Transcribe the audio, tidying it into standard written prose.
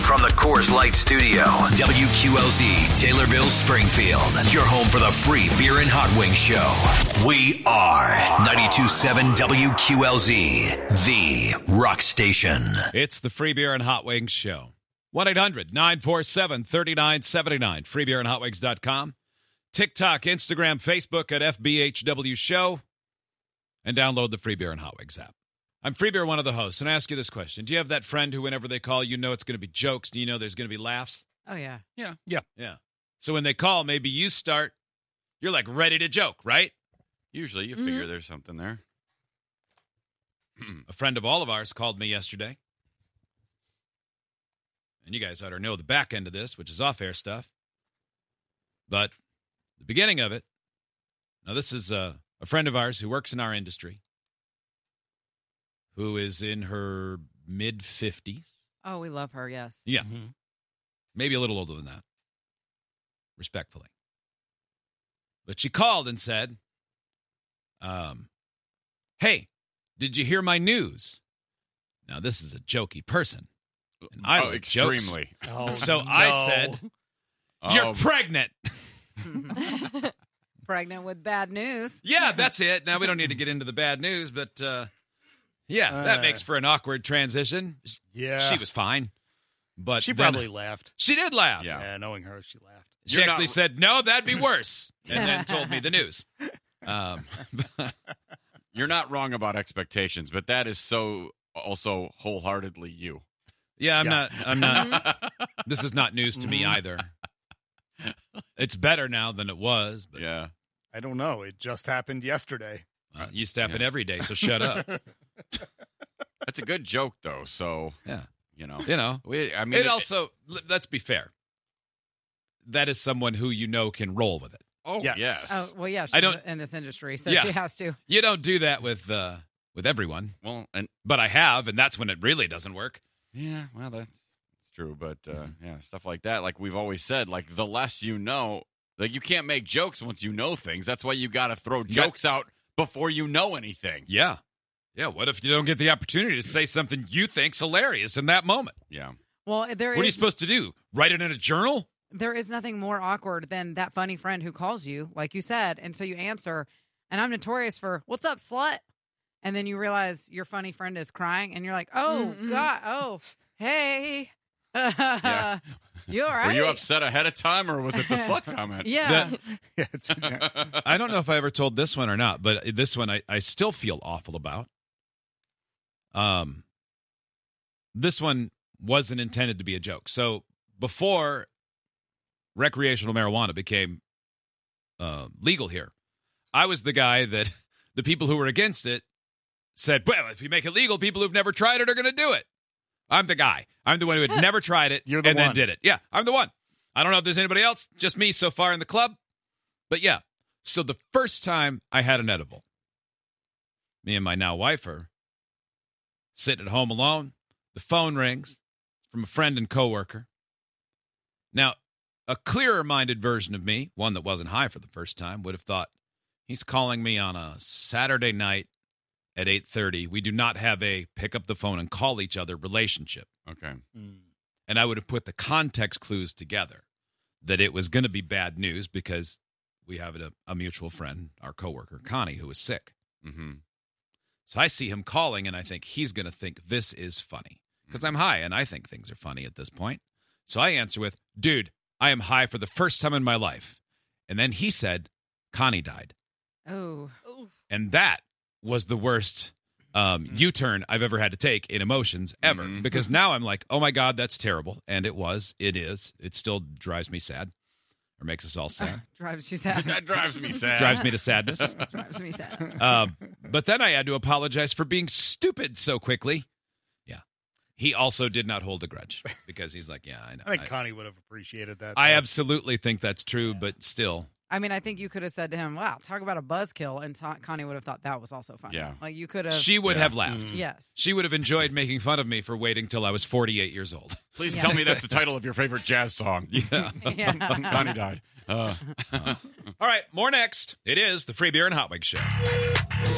From the Coors Light Studio, WQLZ, Taylorville, Springfield. Your home for the free beer and hot wings show. We are 92.7 WQLZ, the rock station. It's the free beer and hot wings show. 1-800-947-3979. freebeerandhotwings.com. TikTok, Instagram, Facebook at FBHW Show. And download the Free Beer and Hot Wings app. I'm Free Beer, one of the hosts, and I ask you this question. Do you have that friend who, whenever they call, you know it's going to be jokes, and you know there's going to be laughs? Oh, yeah. Yeah. So when they call, maybe you start, you're like ready to joke, right? Usually you figure there's something there. A friend of all of ours called me yesterday. And you guys ought to know the back end of this, which is off-air stuff. But the beginning of it, now this is a friend of ours who works in our industry, who is in her mid-50s. Oh, we love her, yes. Yeah. Maybe a little older than that, respectfully. But she called and said, hey, did you hear my news? Now, this is a jokey person. And I like extremely. Jokes. Oh, so no. I said, you're pregnant. Pregnant with bad news. Yeah, that's it. Now, we don't need to get into the bad news, but that makes for an awkward transition. Yeah. She was fine. But She then- probably laughed. She did laugh. Yeah. Knowing her, she laughed. She You're actually not- said, no, that'd be worse. And then told me the news. You're not wrong about expectations, but that is so also wholeheartedly you. Yeah, I'm not. This is not news to me either. It's better now than it was, but Yeah. I don't know. It just happened yesterday. it used to happen every day, so shut up. That's a good joke, though, so, Yeah. you know. You know, I mean, it also, let's be fair. That is someone who you know can roll with it. Oh, Yes. yes. Oh, well, yeah, she's I don't- in this industry, so Yeah. she has to. You don't do that with everyone, Well, and but I have, and that's when it really doesn't work. yeah, well, that's true, but yeah, stuff like that, like we've always said, like the less you know, like you can't make jokes once you know things. That's why you got to throw jokes out before you know anything. Yeah. Yeah, what if you don't get the opportunity to say something you think's hilarious in that moment? Yeah. Well, What are you supposed to do? Write it in a journal? there is nothing more awkward than that funny friend who calls you, like you said, and so you answer, and I'm notorious for, what's up, slut? And then you realize your funny friend is crying, and you're like, oh, God, oh, hey. Yeah. You all right? Were you upset ahead of time, or was it the slut comment? Yeah. Yeah, it's- I don't know if I ever told this one or not, but this one I still feel awful about. This one wasn't intended to be a joke. So before recreational marijuana became legal here, I was the guy that the people who were against it said, well, if you make it legal, people who've never tried it are going to do it. I'm the guy. I'm the one who had never tried it You're the and then one. did it. Yeah, I'm the one. I don't know if there's anybody else, just me so far in the club. But yeah, so the first time I had an edible, me and my now wife are sitting at home alone. The phone rings from a friend and coworker. Now, a clearer-minded version of me, one that wasn't high for the first time, would have thought, he's calling me on a Saturday night at 8:30. We do not have a pick up the phone and call each other relationship. Okay. And I would have put the context clues together that it was going to be bad news because we have a mutual friend, our coworker, Connie, who was sick. Mm-hmm. So I see him calling, and I think he's going to think this is funny because I'm high, and I think things are funny at this point. So I answer with, dude, I am high for the first time in my life. And then he said, Connie died. Oh. And that was the worst U-turn I've ever had to take in emotions ever. Mhm. Because now I'm like, oh, my God, that's terrible. And it was. It is. It still drives me sad or makes us all sad. Drives you sad. That drives me sad. Drives me to sadness. Drives me sad. But then I had to apologize for being stupid so quickly. Yeah. He also did not hold a grudge because he's like, yeah, I know. I think Connie would have appreciated that. I though. absolutely think that's true, but still. I mean, I think you could have said to him, wow, talk about a buzzkill, and Connie would have thought that was also funny. Yeah. Like, you could have. She would Yeah. have laughed. Yes. She would have enjoyed making fun of me for waiting till I was 48 years old. Please Yeah. tell me that's the title of your favorite jazz song. Yeah. Yeah. Connie died. All right, more next. It is the Free Beer and Hot Wings Show.